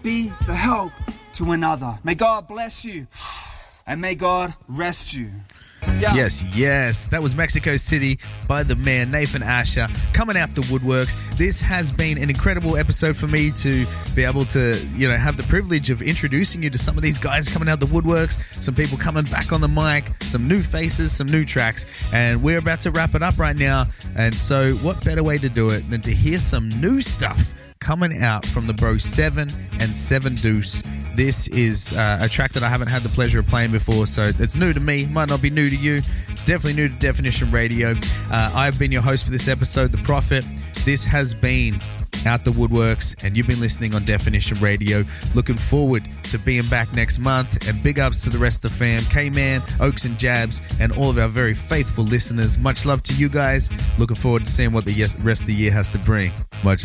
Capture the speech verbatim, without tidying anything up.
be the help to another. May God bless you, and may God rest you. Yeah. Yes, yes. That was Mexico City by the man Nathan Asher coming out the woodworks. This has been an incredible episode for me to be able to, you know, have the privilege of introducing you to some of these guys coming out the woodworks, some people coming back on the mic, some new faces, some new tracks, and we're about to wrap it up right now. And so what better way to do it than to hear some new stuff coming out from the Bro seven and seven Deuce. This is uh, a track that I haven't had the pleasure of playing before, so it's new to me, might not be new to you. It's definitely new to Definition Radio. Uh, I've been your host for this episode, The Prophet. This has been Out the Woodworks, and you've been listening on Definition Radio. Looking forward to being back next month, and big ups to the rest of the fam, K-Man, Oaks and Jabs, and all of our very faithful listeners. Much love to you guys. Looking forward to seeing what the rest of the year has to bring.